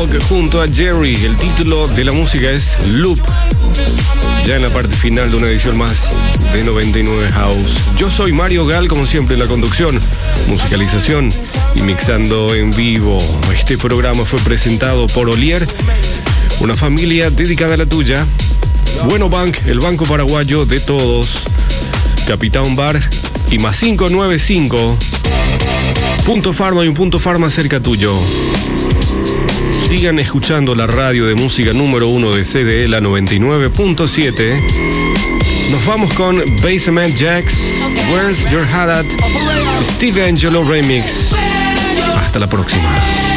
Dog junto a Jerry. El título de la música es Loop. Ya en la parte final de una edición más de 99 House. Yo soy Mario Gal, como siempre en la conducción, musicalización y mixando en vivo. Este programa fue presentado por Olier, una familia dedicada a la tuya. Bueno Bank, el banco paraguayo de todos. Capitán Bar y más 595. Punto Pharma y un Punto Pharma cerca tuyo. Sigan escuchando la radio de música número 1 de CDE, la 99.7. Nos vamos con Basement Jaxx, Where's Your Hat At, Steve Angelo Remix. Hasta la próxima.